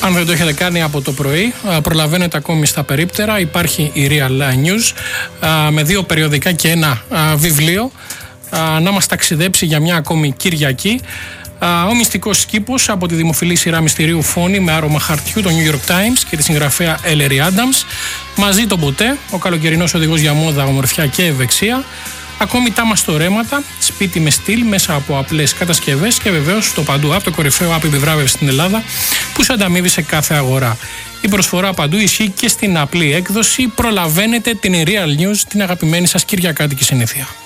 Αν δεν το έχετε κάνει από το πρωί, προλαβαίνετε ακόμη στα περίπτερα. Υπάρχει η Real News με 2 περιοδικά και ένα βιβλίο να μας ταξιδέψει για μια ακόμη Κυριακή. Ο μυστικός κήπος από τη δημοφιλή σειρά μυστηρίου Φόνη με άρωμα χαρτιού, το New York Times και τη συγγραφέα Ellery Adams. Μαζί τον ποτέ, ο καλοκαιρινός οδηγός για μόδα, ομορφιά και ευεξία. Ακόμη τα μαστορέματα, σπίτι με στυλ μέσα από απλές κατασκευές και βεβαίως το παντού από το κορυφαίο app επιβράβευση στην Ελλάδα που σε ανταμείβει σε κάθε αγορά. Η προσφορά παντού ισχύει και στην απλή έκδοση. Προλαβαίνετε την Real News, την αγαπημένη σας κυριακάτικη συνήθεια.